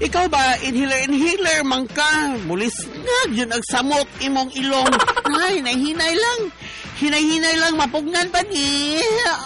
Ikaw ba, inhaler man ka? Mulis nga, yun agsamot imong ilong. Ay, nahinay lang. Hinay-hinay lang, mapugnan pa ni.